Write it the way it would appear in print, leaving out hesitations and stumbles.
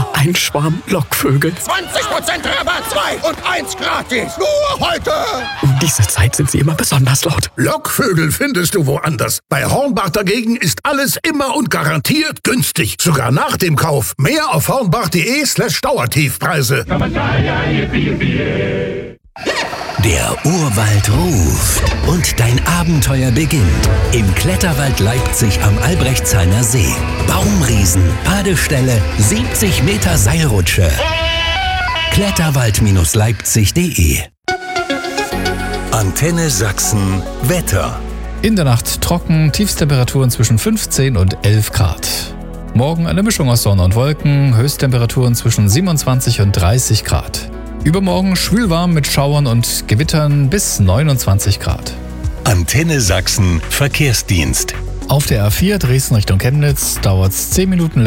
ein Schwarm Lockvögel. 20% Rabatt, 2 und 1 gratis. Nur heute. Um diese Zeit sind sie immer besonders laut. Lockvögel findest du woanders. Bei Hornbach dagegen ist alles immer und garantiert günstig. Sogar nach dem Kauf. Mehr auf hornbach.de/Dauertiefpreise. Der Urwald ruft und dein Abenteuer beginnt. Im Kletterwald Leipzig am Albrechtshainer See. Baumriesen, Badestelle, 70 Meter Seilrutsche. Kletterwald-leipzig.de. Antenne Sachsen Wetter. In der Nacht trocken, Tiefstemperaturen zwischen 15 und 11 Grad. Morgen eine Mischung aus Sonne und Wolken, Höchsttemperaturen zwischen 27 und 30 Grad. Übermorgen schwülwarm mit Schauern und Gewittern bis 29 Grad. Antenne Sachsen Verkehrsdienst. Auf der A4 Dresden Richtung Chemnitz dauert es 10 Minuten